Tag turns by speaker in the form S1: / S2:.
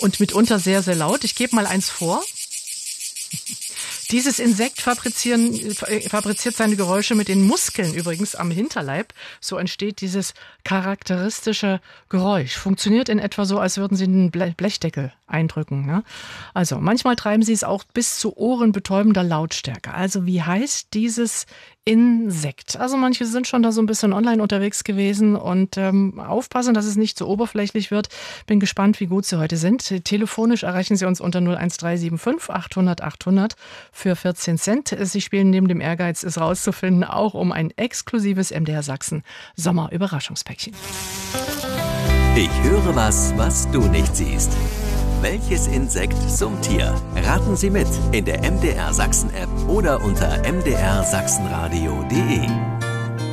S1: und mitunter sehr, sehr laut. Ich gebe mal eins vor. Dieses Insekt fabriziert seine Geräusche mit den Muskeln übrigens am Hinterleib. So entsteht dieses charakteristische Geräusch. Funktioniert in etwa so, als würden Sie einen Blechdeckel eindrücken. Ne? Also manchmal treiben Sie es auch bis zu ohrenbetäubender Lautstärke. Also wie heißt dieses Insekt? Also manche sind schon da so ein bisschen online unterwegs gewesen und aufpassen, dass es nicht so oberflächlich wird. Bin gespannt, wie gut Sie heute sind. Telefonisch erreichen Sie uns unter 01375 800 800 für 14 Cent. Sie spielen neben dem Ehrgeiz, es rauszufinden, auch um ein exklusives MDR Sachsen Sommer-Überraschungspäckchen.
S2: Ich höre was du nicht siehst. Welches Insekt summt hier? Raten Sie mit in der MDR Sachsen App oder unter mdrsachsenradio.de.